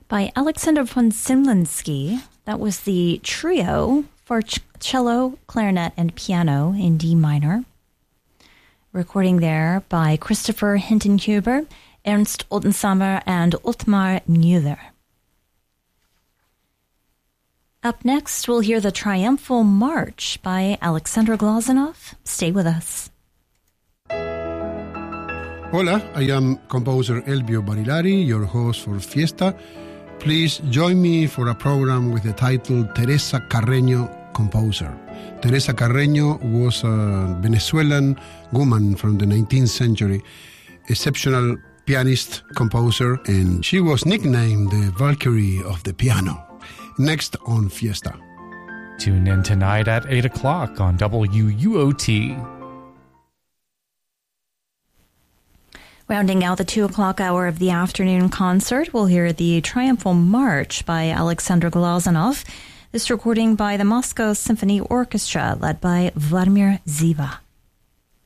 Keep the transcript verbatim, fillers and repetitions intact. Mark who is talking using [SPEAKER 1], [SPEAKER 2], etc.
[SPEAKER 1] by Alexander von Zemlinsky. That was the trio for ch- cello, clarinet, and piano in D minor. Recording there by Christopher Hintenhuber, Ernst Oldensamer, and Ottmar Müller. Up next, we'll hear the Triumphal March by Alexander Glazunov. Stay with us.
[SPEAKER 2] Hola, I am composer Elvio Barilari, your host for Fiesta. Please join me for a program with the title Teresa Carreño, Composer. Teresa Carreño was a Venezuelan woman from the nineteenth century, exceptional pianist, composer, and she was nicknamed the Valkyrie of the piano. Next on Fiesta.
[SPEAKER 3] Tune in tonight at eight o'clock on W U O T.
[SPEAKER 1] Rounding out the two o'clock hour of the afternoon concert, we'll hear the Triumphal March by Alexander Glazunov. This recording by the Moscow Symphony Orchestra, led by Vladimir Ziva.